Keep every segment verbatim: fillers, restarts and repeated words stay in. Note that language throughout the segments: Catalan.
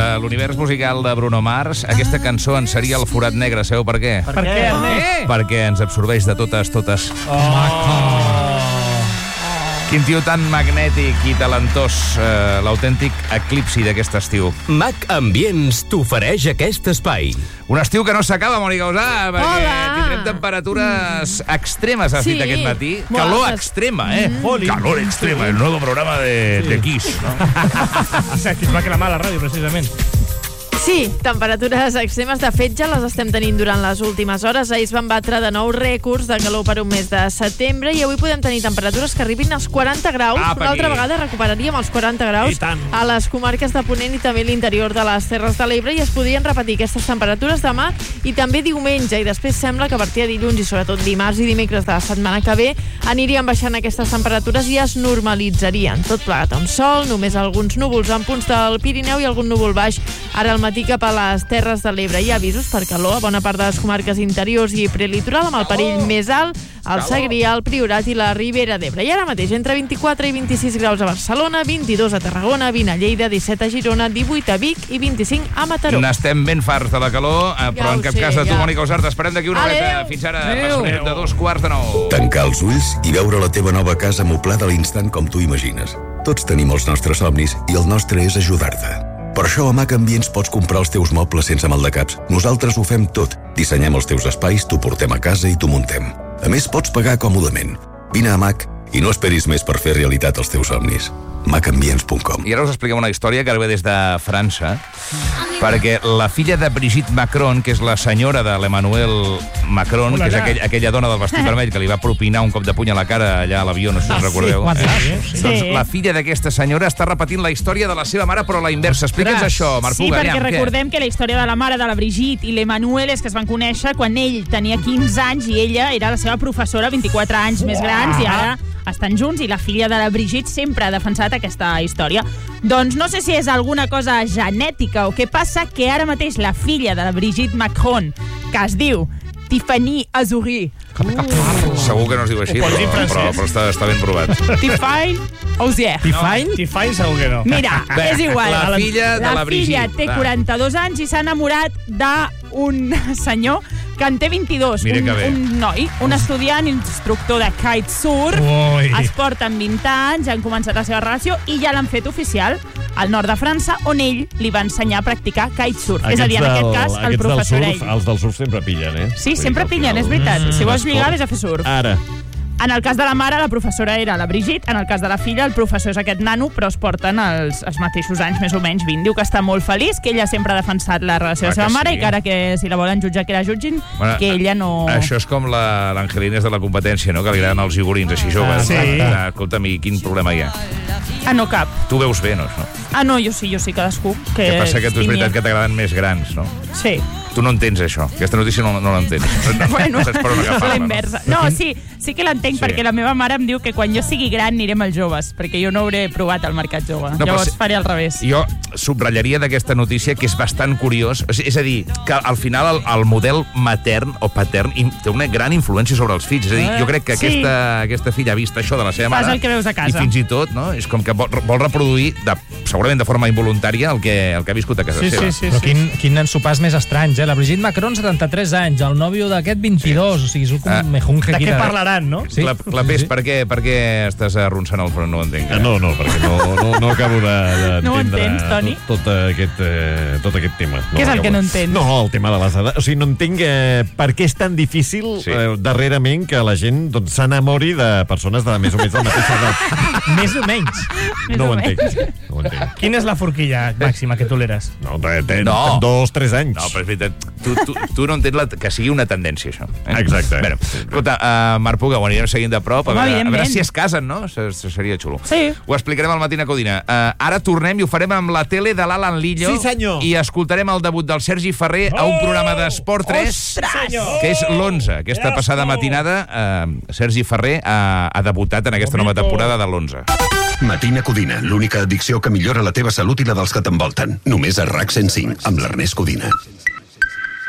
l'univers musical de Bruno Mars, aquesta cançó en seria el forat negre. Sabeu per què? Per què, Ernest? Perquè ens absorbeix de totes, totes. Quin tio tan magnètic i talentós, eh, l'autèntic eclipsi d'aquest estiu. Mac Ambients t'ofereix aquest espai. Un estiu que no s'acaba, Mònica Usà, perquè Hola. tindrem temperatures extremes, has Sí. dit aquest matí. Moltes. Calor extrema, eh? Mm. Calor extrema, el nuevo programa de, de Kiss, no? Aquí es va cremar a la ràdio, precisament. Sí, temperatures extremes. De fet, ja les estem tenint durant les últimes hores. Ahir es van batre de nou rècords de calor per un mes de setembre i avui podem tenir temperatures que arribin als quaranta graus. Apa, Una altra aquí. vegada recuperaríem els quaranta graus I tant. a les comarques de Ponent i també l'interior de les Terres de l'Ebre, i es podrien repetir aquestes temperatures demà i també diumenge, i després sembla que a partir de dilluns i sobretot dimarts i dimecres de la setmana que ve anirien baixant aquestes temperatures i es normalitzarien. Tot plegat amb sol, només alguns núvols en punts del Pirineu i algun núvol baix ara al matí cap a les Terres de l'Ebre. Hi ha avisos per calor a bona part de les comarques interiors i prelitoral, amb el perill més alt al Segrià, el Priorat i la Ribera d'Ebre. I ara mateix entre vint-i-quatre i vint-i-sis graus a Barcelona, vint-i-dos a Tarragona, vint a Lleida, disset a Girona, divuit a Vic i vint-i-cinc a Mataró. N'estem ben farts de la calor, eh, però Ja en ho cap sé, cas de tu, ja. Mònica Usart. Esperem d'aquí una Adéu. horeta. Fins ara, Adéu. passarem de dos quarts de nou. Tancar els ulls i veure la teva nova casa moblada a l'instant com tu imagines. Tots tenim els nostres somnis i el nostre és ajudar-te. Per això a Mac Ambients pots comprar els teus mobles sense maldecaps. Nosaltres ho fem tot. Dissenyem els teus espais, t'ho portem a casa i t'ho muntem. A més, pots pagar còmodament. Vine a Mac i no esperis més per fer realitat els teus somnis. mac ambients punt com. I ara us expliquem una història que ve des de França, perquè la filla de Brigitte Macron, que és la senyora de l'Emmanuel Macron, Hola, que és ja. aquell, aquella dona del vestit vermell que li va propinar un cop de puny a la cara allà a l'avió, no sé si us recordeu. quatre eh? anys, sí. Doncs Sí. la filla d'aquesta senyora està repetint la història de la seva mare, però a la inversa. Explica'ns això, Marc Sí, Puga. perquè aviam, què? recordem que la història de la mare de la Brigitte i l'Emmanuel és que es van conèixer quan ell tenia quinze anys i ella era la seva professora, vint-i-quatre anys més grans, i ara estan junts, i la filla de la Brigitte sempre ha defensat aquesta història. Doncs no sé si és alguna cosa genètica o què passa, que ara mateix la filla de la Brigitte Macron, que es diu Tiffany Azouri, Segur que no es diu així, Ho pots dir en però, francès. però, però està, està ben provat. Tiffany Azouri. Tifine? Tifine segur que no. Mira, Bé, és igual. la filla de la La filla Brigitte. té Va. quaranta-dos anys i s'ha enamorat d'un senyor que en té vint-i-dos. Mira un, que bé. un noi, un estudiant, instructor de kitesurf. Ui. Es porten vint anys, han començat la seva relació i ja l'han fet oficial al nord de França, on ell li va ensenyar a practicar kitesurf. És a dir, en aquest cas, el professor del ell. surf, els del surf sempre pillen, eh? Sí, Vull sempre dir que al pillen, és final- veritat. Si vols lligar, l'esport- vés a fer surf. Ara. En el cas de la mare, la professora era la Brigitte. En el cas de la filla, el professor és aquest nano, però es porten els, els mateixos anys, més o menys vint. Diu que està molt feliç, que ella sempre ha defensat la relació Ah, de la seva que mare sí. i que ara que si la volen jutjar, que la jutgin, Bueno, que ella no... Això és com la- l'Angelina és de la competència, no? Que li agraden els igorins així joves. sí. Ah, escolta'm, i quin problema hi ha? Ah, no cap. Tu veus bé, no? no? Ah, no, jo sí, jo sí, cadascú. Que El que passa que tu és estimi. veritat que t'agraden més grans, no? Sí. Tu no entens això. Aquesta notícia no, no l'entens. No, Bueno, no saps per on agafar-la, la inversa. No, sí, sí que l'entenc, Sí. perquè la meva mare em diu que quan jo sigui gran anirem als joves, perquè jo no hauré provat el mercat jove. No, però Llavors si- faré al revés. Jo subratllaria d'aquesta notícia que és bastant curiós. És és a dir, que al final el, el model matern o patern im- té una gran influència sobre els fills. És a dir, jo crec que Sí. aquesta, aquesta filla ha vist això de la seva Fas mare. el que veus a casa. I fins i tot, no? És com que vol, vol reproduir, de, segurament de forma involuntària, el que, el que ha viscut a casa Sí, seva. sí, sí. Però sí. quin, quin nen sopars més estranys, eh? La Brigitte Macron, setanta-tres anys, el nòvio d'aquest, vint-i-dos, o sigui, és un Ah. mejunje De aquí. què parlaran, no? Sí. La, Clapés, per, què, per què estàs arronsant el front? No ho entenc. Ah, no, no, perquè no, no, no acabo de- No ho d'entendre entens, Toni? tot, tot, aquest, eh, tot aquest tema. No Què és el acabo. que no entens? No, el tema de les edats. O sigui, no entenc eh, per què és tan difícil Sí. eh, darrerament que la gent doncs, s'enamori de persones de més o menys de la mateixa edat. Més o menys. Més No o ho menys. entenc. No ho entenc. Quina és la forquilla màxima que toleres? No, té, té No. dos, tres anys. No, però és veritat, tu, tu, tu no entens la, que sigui una tendència, això. Eh? Exacte. Bueno, escolta, uh, Marc Puga, ho anirem seguint de prop, a Home, veure, a veure evidentment. si es casen, no? Se, se seria xulo. Sí. Ho explicarem al Matina Codina. Uh, ara tornem i ho farem amb la tele de l'Alan Lillo. Sí, senyor. I escoltarem el debut del Sergi Ferrer a un programa d'Esport tres, que és l'onze. Aquesta passada matinada, uh, Sergi Ferrer ha, ha debutat en aquesta nova temporada de l'onze. Matina Codina, l'única addicció que millora la teva salut i la dels que t'envolten. Només a RAC cent cinc, amb l'Ernest Codina.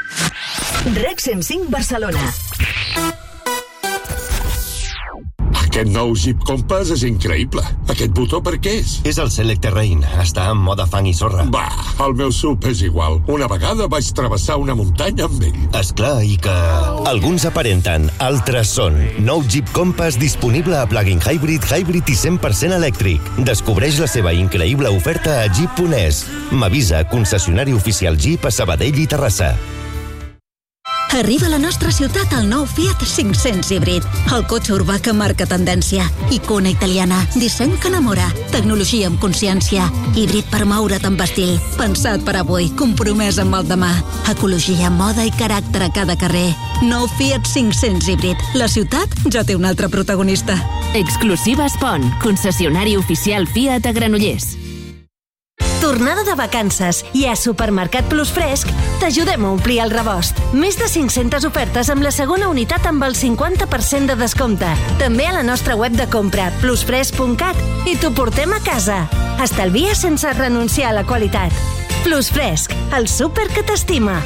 RAC cent cinc Barcelona. Aquest nou Jeep Compass és increïble. Aquest botó per què és? És el Select Terrain. Està en mode fang i sorra. Va, el meu sub és igual. Una vegada vaig travessar una muntanya amb ell. Esclar, i que... Alguns aparenten, altres són. Nou Jeep Compass disponible a plug-in hybrid, hybrid i cent per cent elèctric. Descobreix la seva increïble oferta a jeep punt es. M'avisa, concessionari oficial Jeep a Sabadell i Terrassa. Arriba a la nostra ciutat el nou Fiat cinc-cents híbrid. El cotxe urbà que marca tendència. Icona italiana. Disseny que enamora. Tecnologia amb consciència. Híbrid per moure't amb estil. Pensat per avui. Compromès amb el demà. Ecologia, moda i caràcter a cada carrer. Nou Fiat cinc-cents híbrid. La ciutat ja té un altre protagonista. Exclusiva Espon, concessionari oficial Fiat a Granollers. Tornada de vacances i a Supermercat Plus Fresc t'ajudem a omplir el rebost. Més de cinc-centes ofertes amb la segona unitat amb el cinquanta per cent de descompte. També a la nostra web de compra, plus fresc punt cat, i t'ho portem a casa. Estalvia sense renunciar a la qualitat. Plus Fresc, el súper que t'estima.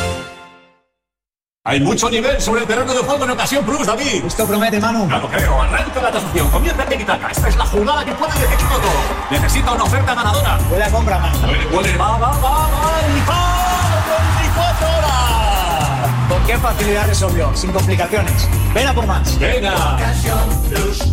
Hay mucho nivel sobre el terreno de juego en Ocasión Plus, David. Esto promete, Manu. Ya lo creo. Arranca la tasación. Comienza el tiki-taka. Esta es la jugada que puede decidirlo todo. Necesita una oferta ganadora. Buena compra, Manu. Puede, puede. Va, va, va, va. Y va. veinticuatro horas. ¿Con qué facilidad resolvió? Sin complicaciones. Ven a por más. Venga. Ocasión Plus.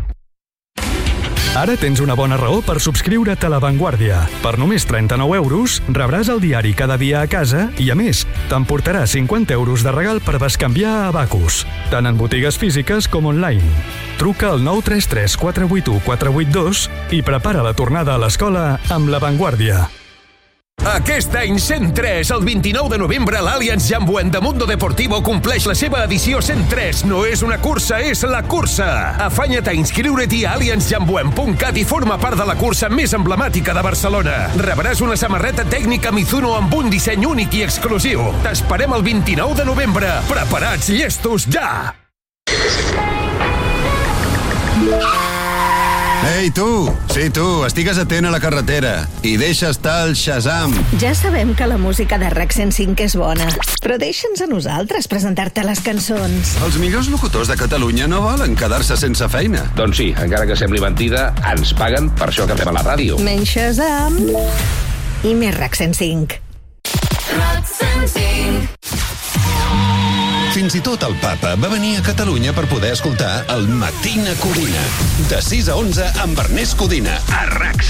Ara tens una bona raó per subscriure't a La Vanguardia. Per només trenta-nou euros rebràs el diari cada dia a casa i, a més, t'emportarà cinquanta euros de regal per bescanviar a Abacus, tant en botigues físiques com online. Truca al nou tres tres quatre vuit u quatre vuit dos i prepara la tornada a l'escola amb La Vanguardia. Aquest any cent tres, el vint-i-nou de novembre, l'Allianz Jambuent de Mundo Deportivo compleix la seva edició cent tres. No és una cursa, és la cursa. Afanya't a inscriure-t'hi a allianz jambuent punt cat i forma part de la cursa més emblemàtica de Barcelona. Rebràs una samarreta tècnica Mizuno amb un disseny únic i exclusiu. T'esperem el vint-i-nou de novembre. Preparats, llestos, ja! Ei, tu! Sí, tu, estigues atent a la carretera i deixa estar el Shazam. Ja sabem que la música de RAC cent cinc és bona, però deixa'ns a nosaltres presentar-te les cançons. Els millors locutors de Catalunya no volen quedar-se sense feina. Doncs sí, encara que sembli mentida, ens paguen per això que fem a la ràdio. Menys Shazam i més RAC cent cinc. RAC cent cinc. Fins i tot el papa va venir a Catalunya per poder escoltar el Matina Codina. De sis a onze amb Ernest Codina. A RAC